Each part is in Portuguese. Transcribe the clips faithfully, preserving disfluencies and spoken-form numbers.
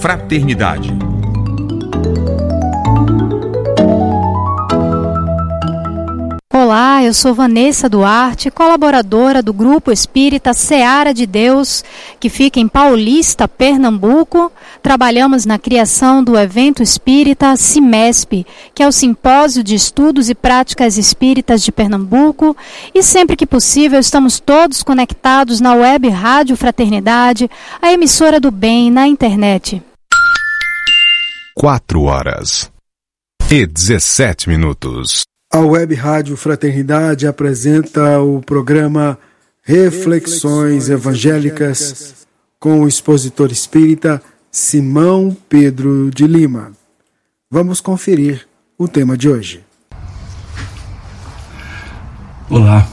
Fraternidade. Olá, eu sou Vanessa Duarte, colaboradora do Grupo Espírita Seara de Deus, que fica em Paulista, Pernambuco. Trabalhamos na criação do evento espírita CIMESP, que é o Simpósio de Estudos e Práticas Espíritas de Pernambuco, e sempre que possível estamos todos conectados na web Rádio Fraternidade, a emissora do bem na internet. Quatro horas e dezessete minutos. A Web Rádio Fraternidade apresenta o programa Reflexões Evangélicas com o expositor espírita Simão Pedro de Lima. Vamos conferir o tema de hoje. Olá.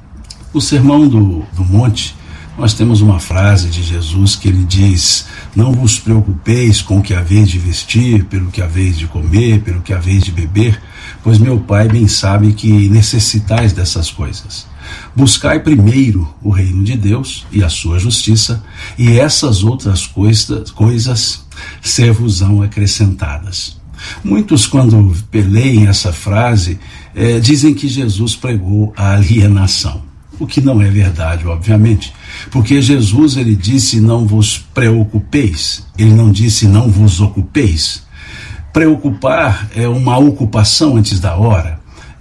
No Sermão do, do Monte, nós temos uma frase de Jesus que ele diz: não vos preocupeis com o que haveis de vestir, pelo que haveis de comer, pelo que haveis de beber, pois meu Pai bem sabe que necessitais dessas coisas. Buscai primeiro o reino de Deus e a sua justiça, e essas outras coisas, coisas ser-vos-ão acrescentadas. Muitos, quando leem essa frase, eh, dizem que Jesus pregou a alienação, o que não é verdade, obviamente, porque Jesus ele disse não vos preocupeis, ele não disse não vos ocupeis. Preocupar é uma ocupação antes da hora,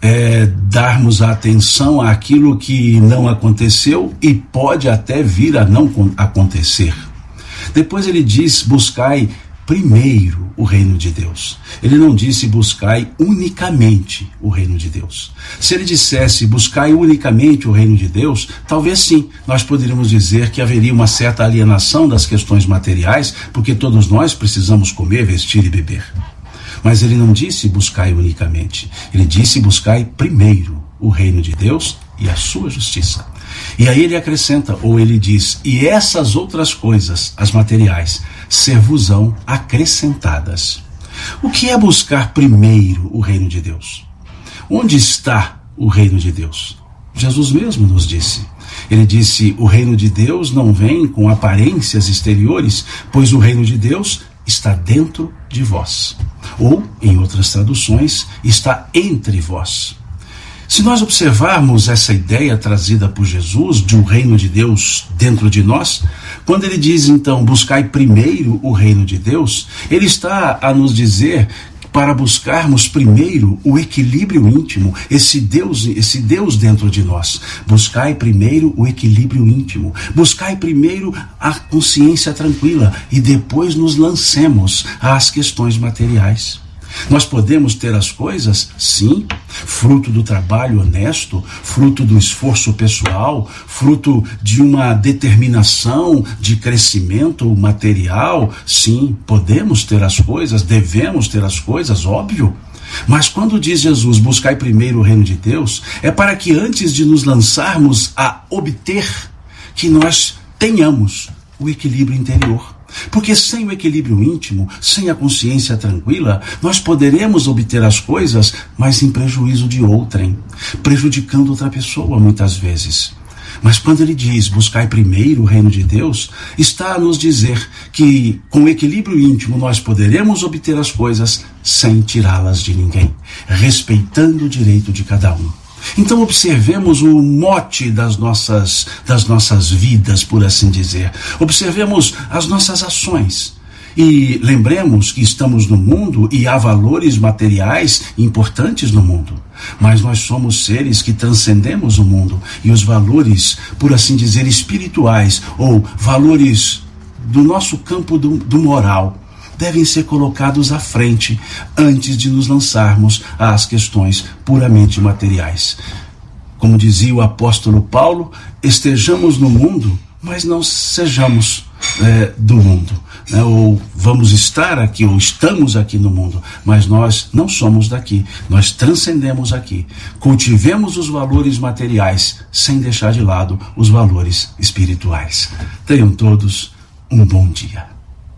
é darmos atenção àquilo que não aconteceu e pode até vir a não acontecer. Depois ele diz: buscai primeiro o reino de Deus. Ele não disse buscai unicamente o reino de Deus. Se ele dissesse buscai unicamente o reino de Deus, talvez sim, nós poderíamos dizer que haveria uma certa alienação das questões materiais, porque todos nós precisamos comer, vestir e beber. Mas ele não disse buscai unicamente, ele disse buscai primeiro o reino de Deus e a sua justiça. E aí ele acrescenta, ou ele diz, e essas outras coisas, as materiais, ser-vos-ão acrescentadas. O que é buscar primeiro o reino de Deus? Onde está o reino de Deus? Jesus mesmo nos disse. Ele disse, o reino de Deus não vem com aparências exteriores, pois o reino de Deus está dentro de vós. Ou, em outras traduções, está entre vós. Se nós observarmos essa ideia trazida por Jesus de um reino de Deus dentro de nós, quando ele diz então, buscai primeiro o reino de Deus, ele está a nos dizer para buscarmos primeiro o equilíbrio íntimo, esse Deus, esse Deus dentro de nós. Buscai primeiro o equilíbrio íntimo, buscai primeiro a consciência tranquila e depois nos lancemos às questões materiais. Nós podemos ter as coisas, sim, fruto do trabalho honesto, fruto do esforço pessoal, fruto de uma determinação de crescimento material, sim, podemos ter as coisas, devemos ter as coisas, óbvio. Mas quando diz Jesus, buscai primeiro o reino de Deus, é para que antes de nos lançarmos a obter, que nós tenhamos o equilíbrio interior. Porque sem o equilíbrio íntimo, sem a consciência tranquila, nós poderemos obter as coisas, mas em prejuízo de outrem, prejudicando outra pessoa muitas vezes. Mas quando ele diz, buscai primeiro o reino de Deus, está a nos dizer que com o equilíbrio íntimo nós poderemos obter as coisas sem tirá-las de ninguém, respeitando o direito de cada um. Então observemos o mote das nossas, das nossas vidas, por assim dizer. Observemos as nossas ações. E lembremos que estamos no mundo e há valores materiais importantes no mundo. Mas nós somos seres que transcendemos o mundo. E os valores, por assim dizer, espirituais, ou valores do nosso campo do, do moral, devem ser colocados à frente antes de nos lançarmos às questões puramente materiais. Como dizia o apóstolo Paulo, estejamos no mundo, mas não sejamos é, do mundo, né? Ou vamos estar aqui, ou estamos aqui no mundo, mas nós não somos daqui, nós transcendemos aqui. Cultivemos os valores materiais sem deixar de lado os valores espirituais. Tenham todos um bom dia.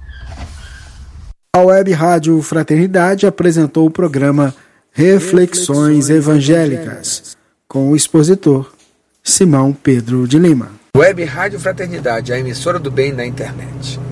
A Web Rádio Fraternidade apresentou o programa Reflexões Evangélicas, com o expositor Simão Pedro de Lima. Web Rádio Fraternidade, a emissora do bem na internet.